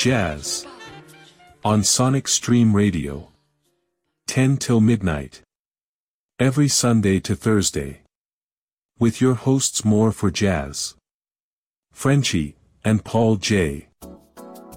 Jazz. On Sonic Stream Radio. 10 till midnight. Every Sunday to Thursday. With your hosts More for Jazz, Frenchie, and Paul J.